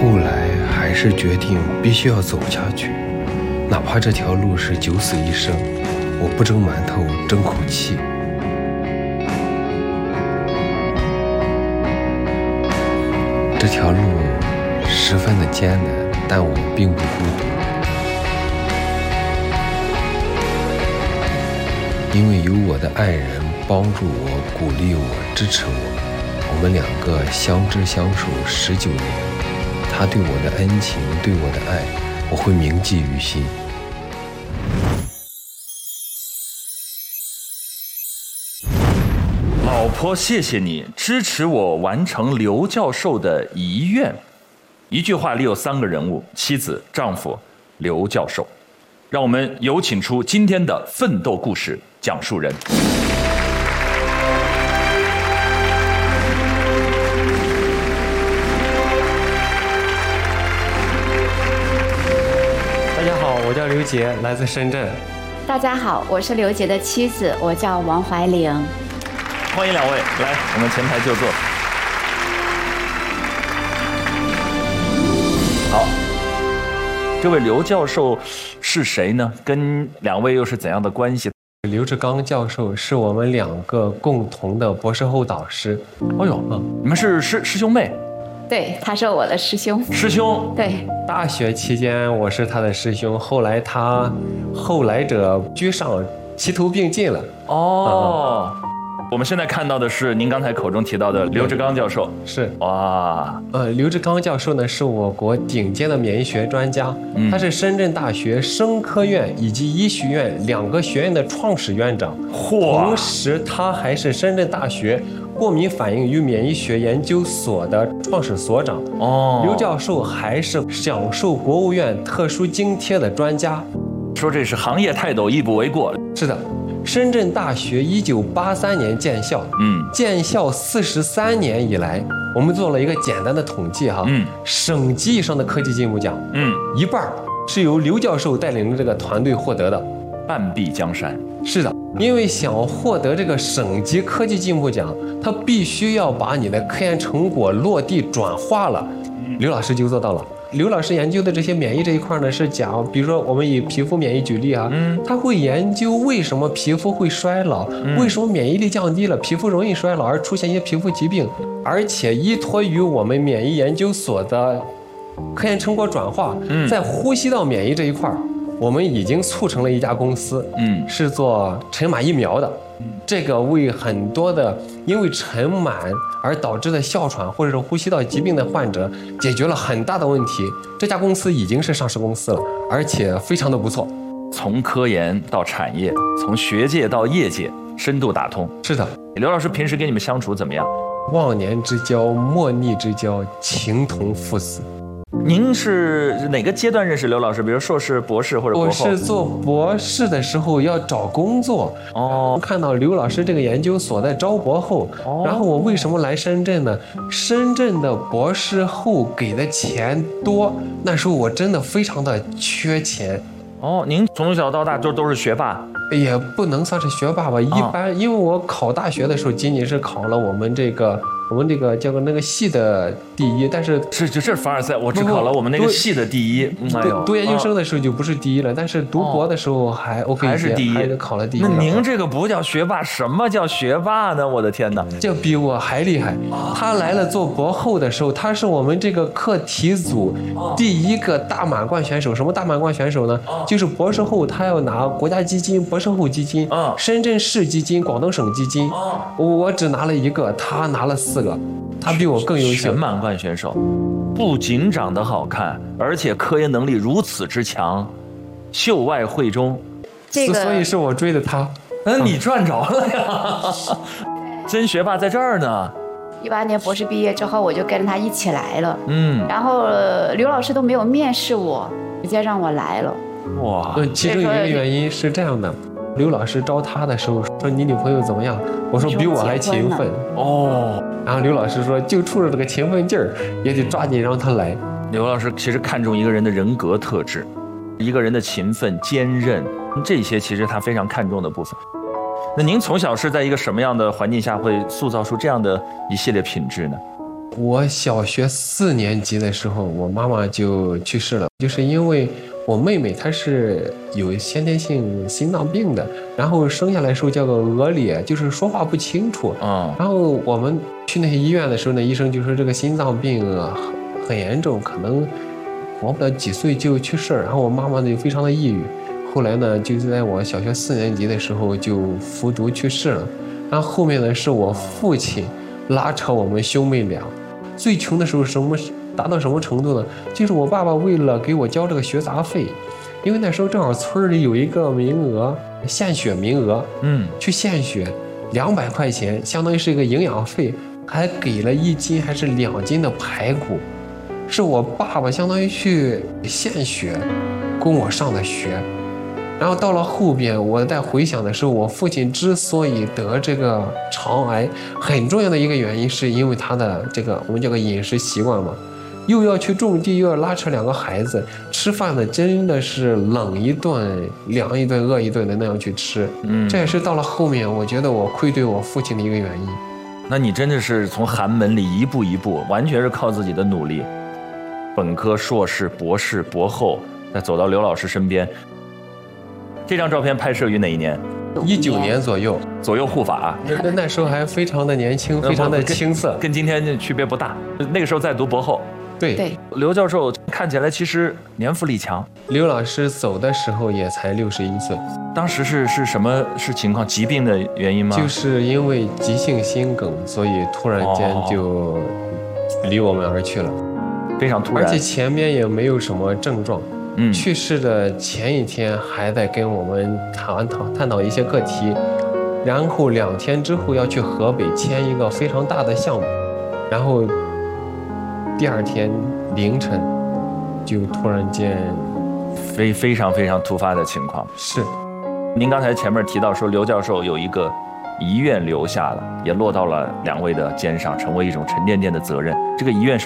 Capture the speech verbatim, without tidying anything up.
后来还是决定必须要走下去，哪怕这条路是九死一生，我不蒸馒头争口气。这条路十分的艰难，但我并不孤独，因为有我的爱人帮助我、鼓励我、支持我。我们两个相知相守十九年，他对我的恩情，对我的爱，我会铭记于心。 老婆，谢谢你支持我完成刘教授的遗愿。一句话里有三个人物：妻子、丈夫、刘教授。让我们有请出今天的奋斗故事讲述人。 大家好，我叫刘杰，来自深圳。 大家好，我是刘杰的妻子，我叫王怀玲。 欢迎两位，来，我们前排就坐。好，这位刘教授是谁呢？跟两位又是怎样的关系？ 刘志刚教授是我们两个共同的博士后导师。 哦呦，嗯，你们是师师兄妹？ 对，他是我的师兄。 师兄， 对。 大学期间我是他的师兄，后来他后来者居上，齐头并进了。 哦。嗯，我们现在看到的是您刚才口中提到的刘志刚教授。 是。 哇， 呃，刘志刚教授呢是我国顶尖的免疫学专家，嗯、他是深圳大学生科院以及医学院两个学院的创始院长，同时他还是深圳大学过敏反应与免疫学研究所的创始所长。哦，刘教授还是享受国务院特殊津贴的专家。 说这是行业泰斗，亦不为过。 是的。深圳大学一九八三年建校，嗯，建校四十三年以来，我们做了一个简单的统计哈，嗯，省级以上的科技进步奖，嗯，一半是由刘教授带领的这个团队获得的， 半壁江山。 是的，因为想获得这个省级科技进步奖，他必须要把你的科研成果落地转化了，刘老师就做到了。刘老师研究的这些免疫这一块呢，是讲，比如说我们以皮肤免疫举例啊，嗯，他会研究为什么皮肤会衰老，嗯、为什么免疫力降低了，皮肤容易衰老而出现一些皮肤疾病，而且依托于我们免疫研究所的科研成果转化，嗯、在呼吸道免疫这一块，我们已经促成了一家公司，嗯，是做尘螨疫苗的。这个为很多的因为尘螨而导致的哮喘或者是呼吸道疾病的患者解决了很大的问题。这家公司已经是上市公司了，而且非常的不错。 从科研到产业，从学界到业界，深度打通。 是的。 刘老师平时跟你们相处怎么样？ 忘年之交，莫逆之交，情同父子。 您是哪个阶段认识刘老师？比如硕士、博士或者博后？ 我是做博士的时候要找工作，哦，看到刘老师这个研究所在招博后，哦，然后我为什么来深圳呢？深圳的博士后给的钱多，那时候我真的非常的缺钱。 哦，您从小到大就都是学霸？ 也不能算是学霸吧，一般，哦、因为我考大学的时候仅仅是考了我们这个。我们这个叫个那个系的第一，但是是这是凡尔赛，我只考了我们那个系的第一。 哎呦，读研究生的时候就不是第一了，但是读博的时候还 OK， 还是第一， 还是考了第一。 那您这个不叫学霸，什么叫学霸呢？我的天哪， 这比我还厉害。他来了做博后的时候，他是我们这个课题组第一个大满贯选手。什么大满贯选手呢？就是博士后他要拿国家基金、博士后基金、深圳市基金、广东省基金，我只拿了一个，他拿了四个。他比我更优秀， 全满贯选手，不仅长得好看，而且科研能力如此之强，秀外慧中。 这个， 所以是我追的他。 那你赚着了呀！真学霸在这儿呢。 一八年博士毕业之后，我就跟着他一起来了。嗯，然后刘老师都没有面试我，直接让我来了。 哇，其中一个原因是这样的。刘老师招他的时候说：“你女朋友怎么样？”我说：“比我还勤奋。”哦，然后刘老师说：“就冲着这个勤奋劲儿，也得抓紧让他来。” 刘老师其实看重一个人的人格特质，一个人的勤奋、坚韧，这些其实他非常看重的部分。那您从小是在一个什么样的环境下会塑造出这样的一系列品质呢？ 我小学四年级的时候，我妈妈就去世了，就是因为我妹妹她是有先天性心脏病的，然后生下来的时候叫个鹅咧，就是说话不清楚。 嗯， 然后我们去那些医院的时候呢，医生就说这个心脏病啊很很严重，可能活不了几岁就去世。然后我妈妈呢就非常的抑郁，后来呢就是在我小学四年级的时候就服毒去世了。然后后面呢是我父亲拉扯我们兄妹俩。最穷的时候什么达到什么程度呢？就是我爸爸为了给我交这个学杂费，因为那时候正好村里有一个名额，献血名额， 嗯， 去献血两百块钱，相当于是一个营养费，还给了一斤还是两斤的排骨，是我爸爸相当于去献血供我上的学。然后到了后边，我在回想的时候，我父亲之所以得这个肠癌，很重要的一个原因是因为他的这个我们叫个饮食习惯嘛，又要去种地，又要拉扯两个孩子，吃饭的真的是冷一顿凉一顿饿一顿的那样去吃。嗯，这也是到了后面我觉得我愧对我父亲的一个原因。 那你真的是从寒门里一步一步，完全是靠自己的努力，本科、硕士、博士、博后，再走到刘老师身边。这张照片拍摄于哪一年？ 一九年左右， 左右护法。 那那时候还非常的年轻，非常的青涩， 跟今天区别不大。那个时候在读博后。 对对， 刘教授看起来其实年富力强。 刘老师走的时候也才六十一岁。 当时是是什么是情况？疾病的原因吗？ 就是因为急性心梗，所以突然间就离我们而去了， 非常突然， 而且前边也没有什么症状。嗯，去世的前一天还在跟我们探讨探讨一些课题，然后两天之后要去河北签一个非常大的项目，然后第二天凌晨就突然间非非常非常突发的情况。 是， 您刚才前面提到说刘教授有一个遗愿留下了，也落到了两位的肩上，成为一种沉甸甸的责任。这个遗愿是